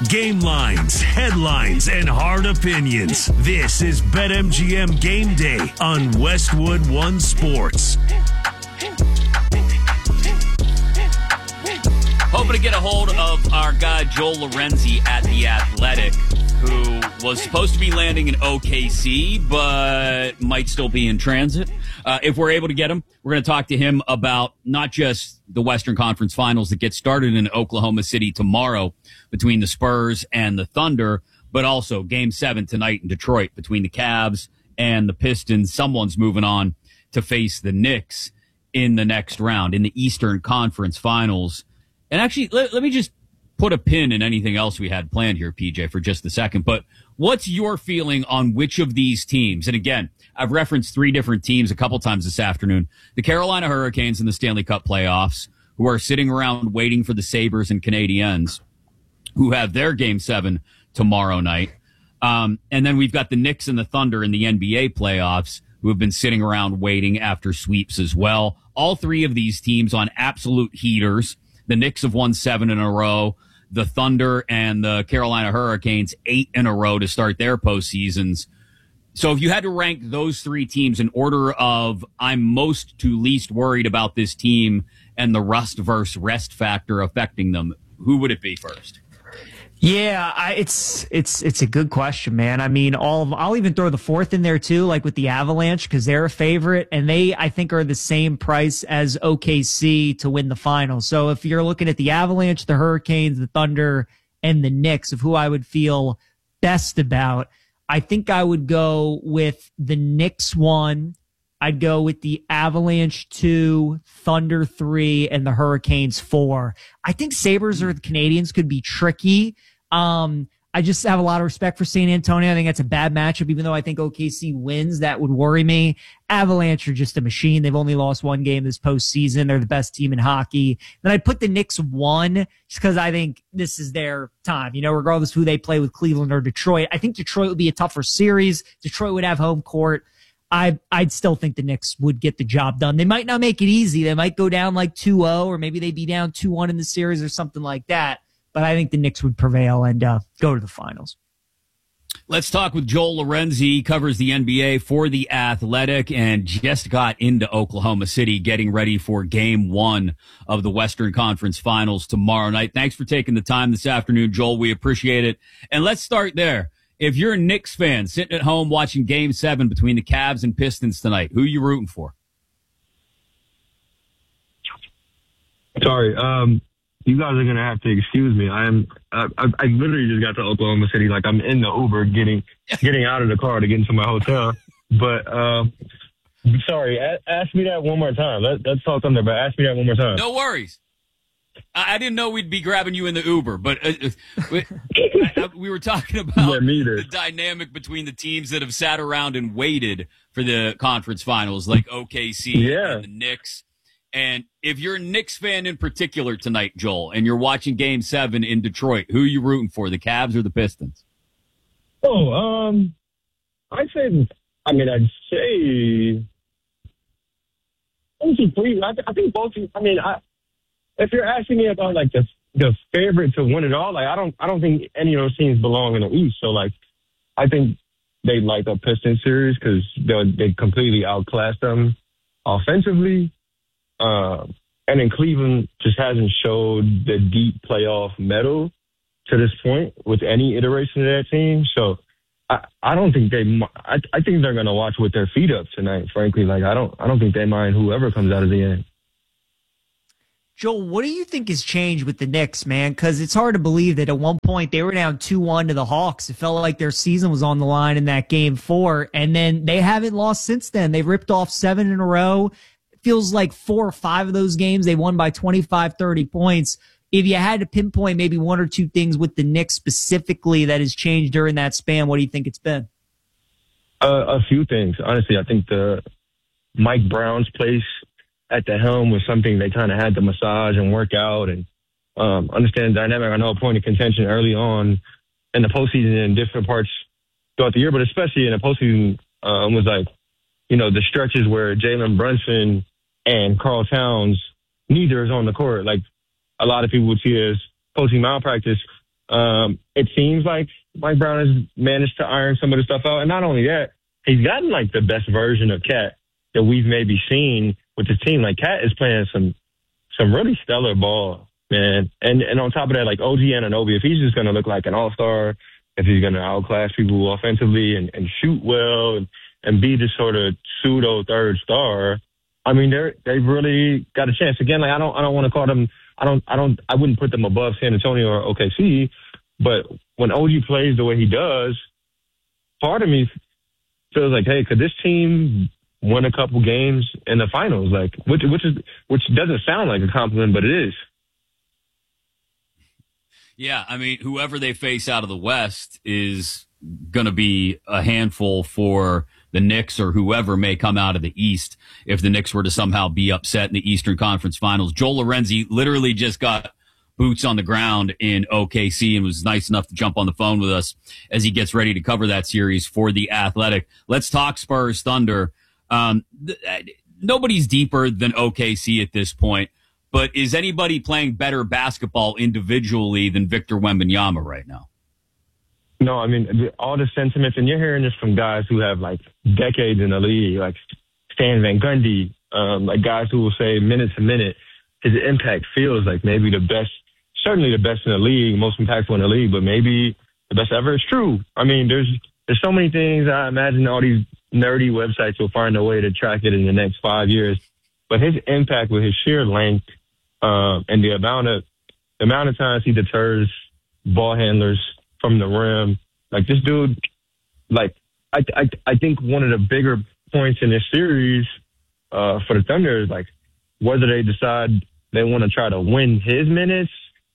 Game lines, headlines, and hard opinions. This is BetMGM Game Day on Westwood One Sports. Hoping to get a hold of our guy Joel Lorenzi at The Athletic, who was supposed to be landing in OKC, but might still be in transit. If we're able to get him, we're going to talk to him about not just the Western Conference Finals that get started in Oklahoma City tomorrow between the Spurs and the Thunder, but also Game 7 tonight in Detroit between the Cavs and the Pistons. Someone's moving on to face the Knicks in the next round in the Eastern Conference Finals. And actually, let me just put a pin in anything else we had planned here, PJ, for just a second. But what's your feeling on which of these teams? And again, I've referenced three different teams a couple times this afternoon. The Carolina Hurricanes in the Stanley Cup playoffs, who are sitting around waiting for the Sabres and Canadiens, who have their Game 7 tomorrow night. And then we've got the Knicks and the Thunder in the NBA playoffs, who have been sitting around waiting after sweeps as well. All three of these teams on absolute heaters. The Knicks have won 7 in a row. The Thunder and the Carolina Hurricanes 8 in a row to start their postseasons. So if you had to rank those three teams in order of I'm most to least worried about this team and the rust versus rest factor affecting them, who would it be first? Yeah, it's a good question, man. I mean, I'll even throw the fourth in there too, like with the Avalanche, because they're a favorite, and they, I think, are the same price as OKC to win the final. So if you're looking at the Avalanche, the Hurricanes, the Thunder, and the Knicks of who I would feel best about, I think I would go with the Knicks 1. I'd go with the Avalanche 2, Thunder 3, and the Hurricanes 4. I think Sabres or the Canadiens could be tricky. I just have a lot of respect for San Antonio. I think that's a bad matchup, even though I think OKC wins. That would worry me. Avalanche are just a machine. They've only lost one game this postseason. They're the best team in hockey. Then I'd put the Knicks 1 just because I think this is their time, regardless of who they play with, Cleveland or Detroit. I think Detroit would be a tougher series. Detroit would have home court. I'd still think the Knicks would get the job done. They might not make it easy. They might go down like 2-0, or maybe they'd be down 2-1 in the series or something like that. But I think the Knicks would prevail and go to the finals. Let's talk with Joel Lorenzi. He covers the NBA for The Athletic and just got into Oklahoma City getting ready for Game 1 of the Western Conference Finals tomorrow night. Thanks for taking the time this afternoon, Joel. We appreciate it. And let's start there. If you're a Knicks fan sitting at home watching Game 7 between the Cavs and Pistons tonight, who are you rooting for? Sorry, you guys are gonna have to excuse me. I literally just got to Oklahoma City. Like, I'm in the Uber getting out of the car to get into my hotel. But sorry, ask me that one more time. Let's talk Thunder, but ask me that one more time. No worries. I didn't know we'd be grabbing you in the Uber, but we were talking about the dynamic between the teams that have sat around and waited for the conference finals, like OKC and the Knicks. And if you're a Knicks fan in particular tonight, Joel, and you're watching Game 7 in Detroit, who are you rooting for, the Cavs or the Pistons? I'd say I think both. If you're asking me about like the favorite to win it all, like I don't think any of those teams belong in the East. So like, I think they like the Pistons series because they completely outclassed them offensively. And then Cleveland just hasn't showed the deep playoff mettle to this point with any iteration of that team. So I don't think I think they're going to watch with their feet up tonight, frankly. Like, I don't think they mind whoever comes out of the end. Joel, what do you think has changed with the Knicks, man? Because it's hard to believe that at one point they were down 2-1 to the Hawks. It felt like their season was on the line in that Game 4, and then they haven't lost since then. They've ripped off 7 in a row. It feels like 4 or 5 of those games they won by 25, 30 points. If you had to pinpoint maybe one or two things with the Knicks specifically that has changed during that span, what do you think it's been? A few things. Honestly, I think the Mike Brown's place at the helm was something they kind of had to massage and work out and understand the dynamic. I know a point of contention early on in the postseason in different parts throughout the year, but especially in the postseason was like, the stretches where Jalen Brunson and Karl Towns, neither is on the court. Like a lot of people would see as postseason malpractice. It seems like Mike Brown has managed to iron some of the stuff out. And not only that, he's gotten like the best version of Cat that we've maybe seen with the team. Like Cat is playing some really stellar ball, man. And on top of that, like OG Anunoby, if he's just going to look like an all-star, if he's going to outclass people offensively and shoot well and be this sort of pseudo third star, I mean, they've really got a chance. Again, like I don't want to call them. I wouldn't put them above San Antonio or OKC, but when OG plays the way he does, part of me feels like, hey, could this team win a couple games in the finals? Like, which doesn't sound like a compliment, but it is. Yeah, I mean, whoever they face out of the West is going to be a handful for the Knicks or whoever may come out of the East if the Knicks were to somehow be upset in the Eastern Conference Finals. Joel Lorenzi literally just got boots on the ground in OKC and was nice enough to jump on the phone with us as he gets ready to cover that series for The Athletic. Let's talk Spurs Thunder. Nobody's deeper than OKC at this point, but is anybody playing better basketball individually than Victor Wembanyama right now? No, I mean, all the sentiments, and you're hearing this from guys who have like decades in the league, like Stan Van Gundy, like guys who will say minute to minute, his impact feels like maybe the best, certainly the best in the league, most impactful in the league, but maybe the best ever. It's true. I mean, there's so many things. I imagine all these nerdy websites will find a way to track it in the next 5 years, but his impact with his sheer length and the amount of times he deters ball handlers from the rim, like this dude, like I think one of the bigger points in this series for the Thunder is like whether they decide they want to try to win his minutes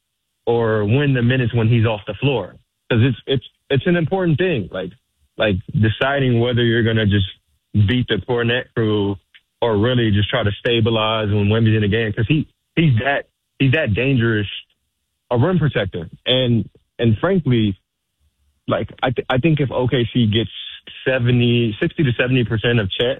or win the minutes when he's off the floor, because it's an important thing, like deciding whether you're gonna just beat the Cornet crew or really just try to stabilize when Wemby's in the game, because he's that dangerous a rim protector. And frankly, like I think if OKC gets 60 to 70% of Chet,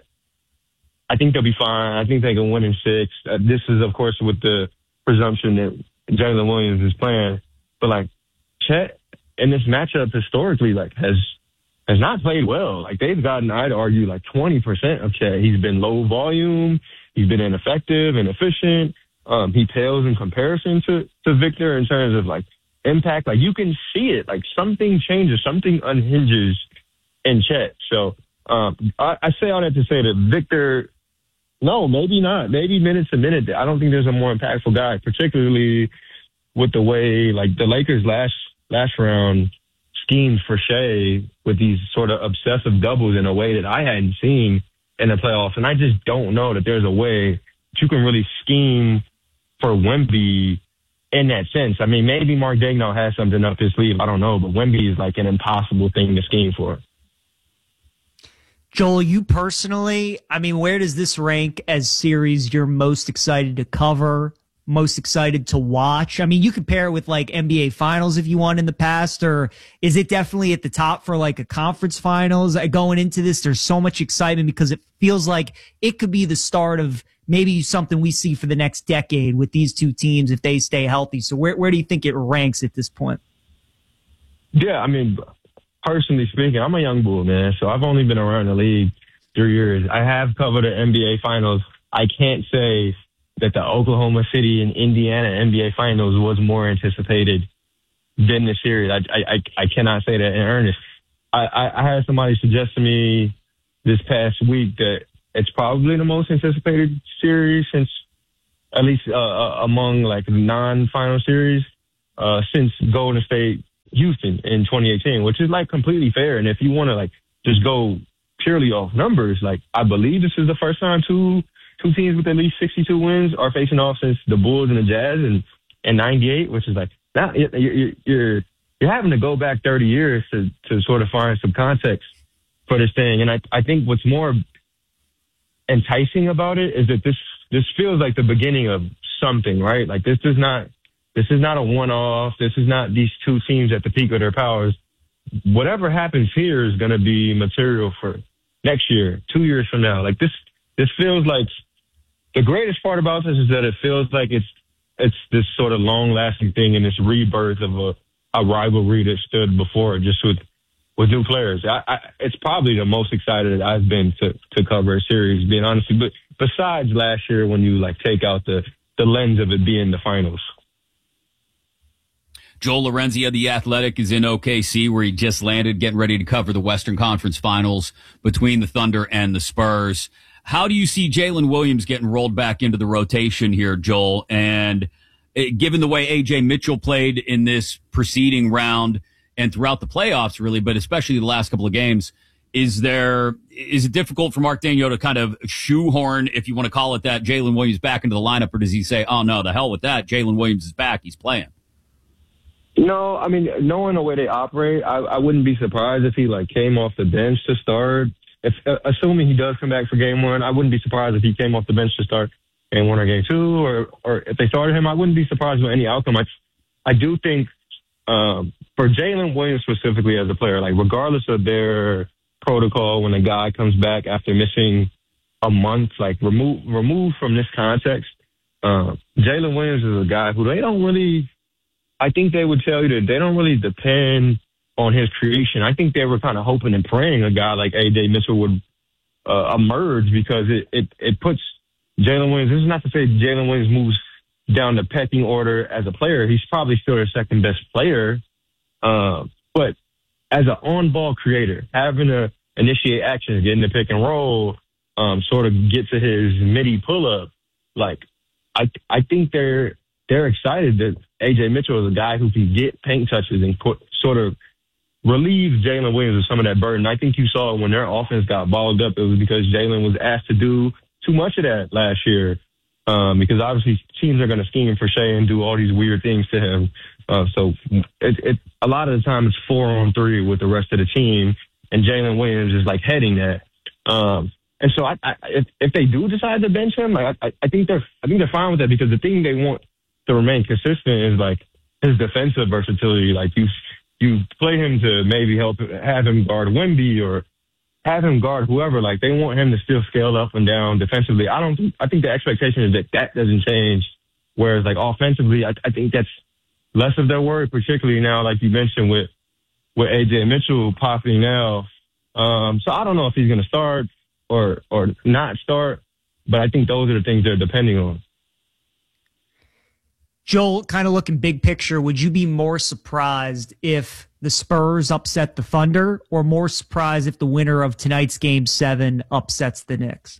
I think they'll be fine. I think they can win in 6. This is, of course, with the presumption that Jalen Williams is playing. But like Chet in this matchup historically, like has not played well. Like they've gotten, I'd argue, like 20% of Chet. He's been low volume. He's been ineffective, inefficient. He pales in comparison to Victor in terms of like impact. Like you can see it, like something changes, something unhinges in Chet. So I say all that to say that Victor, no, maybe not. Maybe minute to minute. I don't think there's a more impactful guy, particularly with the way like the Lakers last round schemed for Shea with these sort of obsessive doubles in a way that I hadn't seen in the playoffs. And I just don't know that there's a way that you can really scheme for Wemby in that sense. I mean, maybe Mark Daigneault has something up his sleeve. I don't know, but Wemby is like an impossible thing to scheme for. Joel, you personally, I mean, where does this rank as series you're most excited to cover, most excited to watch? I mean, you could pair it with like NBA Finals if you want in the past, or is it definitely at the top for like a conference finals? Going into this, there's so much excitement because it feels like it could be the start of maybe something we see for the next decade with these two teams if they stay healthy. So where do you think it ranks at this point? Yeah, I mean, personally speaking, I'm a young bull, man. So I've only been around the league 3 years. I have covered the NBA Finals. I can't say that the Oklahoma City and Indiana NBA Finals was more anticipated than this series. I cannot say that in earnest. I had somebody suggest to me this past week that it's probably the most anticipated series since, at least among like non-final series, since Golden State Houston in 2018, which is like completely fair. And if you want to like just go purely off numbers, like I believe this is the first time two teams with at least 62 wins are facing off since the Bulls and the Jazz in 98, which is like now you're having to go back 30 years to sort of find some context for this thing. And I think what's more enticing about it is that this feels like the beginning of something, right? Like this is not a one-off. This is not these two teams at the peak of their powers. Whatever happens here is going to be material for next year, 2 years from now. Like this feels like the greatest part about this is that it feels like it's this sort of long-lasting thing and this rebirth of a rivalry that stood before, just with new players. It's probably the most excited I've been to cover a series, being honest. But besides last year, when you like take out the lens of it being the finals. Joel Lorenzi of The Athletic is in OKC, where he just landed, getting ready to cover the Western Conference Finals between the Thunder and the Spurs. How do you see Jalen Williams getting rolled back into the rotation here, Joel? And given the way A.J. Mitchell played in this preceding round and throughout the playoffs, really, but especially the last couple of games, is it difficult for Mark Daigneault to kind of shoehorn, if you want to call it that, Jalen Williams back into the lineup, or does he say, oh, no, the hell with that, Jalen Williams is back, he's playing? No, I mean, knowing the way they operate, I wouldn't be surprised if he like came off the bench to start. Assuming he does come back for game one, I wouldn't be surprised if he came off the bench to start game one or game two, or if they started him, I wouldn't be surprised with any outcome. I do think for Jalen Williams specifically as a player, like regardless of their protocol, when a guy comes back after missing a month, like removed from this context, Jalen Williams is a guy who they don't really. I think they would tell you that they don't really depend on his creation. I think they were kind of hoping and praying a guy like A.J. Mitchell would emerge, because it puts Jalen Williams. This is not to say Jalen Williams moves down the pecking order as a player. He's probably still their second best player. But as an on-ball creator, having to initiate actions, getting the pick and roll, sort of get to his midi pull-up, like I think they're excited that A.J. Mitchell is a guy who can get paint touches and sort of relieve Jalen Williams of some of that burden. I think you saw when their offense got balled up, it was because Jalen was asked to do too much of that last year, because obviously teams are going to scheme for Shea and do all these weird things to him. So a lot of the time it's 4-on-3 with the rest of the team, and Jalen Williams is like heading that. And so if they do decide to bench him, like I think they're fine with that, because the thing they want to remain consistent is like his defensive versatility. Like you play him to maybe have him guard Wemby or have him guard whoever. Like they want him to still scale up and down defensively. I think the expectation is that doesn't change. Whereas like offensively, I think that's less of their worry, particularly now, like you mentioned with A.J. Mitchell popping now. So I don't know if he's going to start or not start, but I think those are the things they're depending on. Joel, kind of looking big picture, would you be more surprised if the Spurs upset the Thunder, or more surprised if the winner of tonight's Game 7 upsets the Knicks?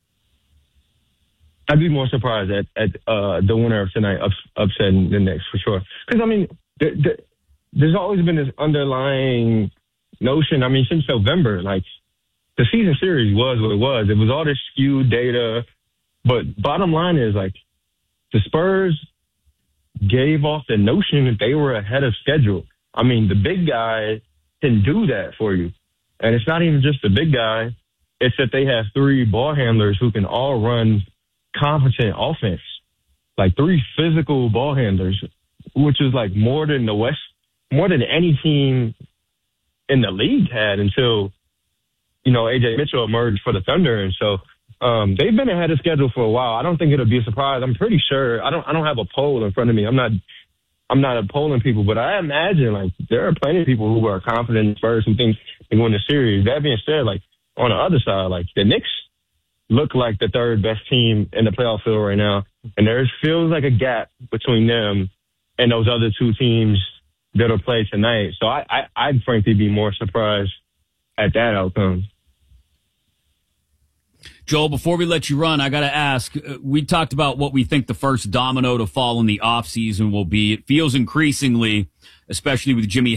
I'd be more surprised at the winner of tonight upsetting the Knicks, for sure. Because, I mean, there's always been this underlying notion, I mean, since November, like, the season series was what it was. It was all this skewed data. But bottom line is, like, the Spurs gave off the notion that they were ahead of schedule. I mean, the big guy can do that for you. And it's not even just the big guy. It's that they have three ball handlers who can all run competent offense. Like three physical ball handlers, which is like more than any team in the league had until, A.J. Mitchell emerged for the Thunder. And so they've been ahead of schedule for a while. I don't think it'll be a surprise. I'm pretty sure. I don't have a poll in front of me. I'm not polling people, but I imagine like there are plenty of people who are confident in Spurs who think they win the series. That being said, like on the other side, like the Knicks look like the third best team in the playoff field right now, and there feels like a gap between them and those other two teams that'll play tonight. So I'd frankly be more surprised at that outcome. Joel, before we let you run, I got to ask, we talked about what we think the first domino to fall in the offseason will be. It feels increasingly, especially with Jimmy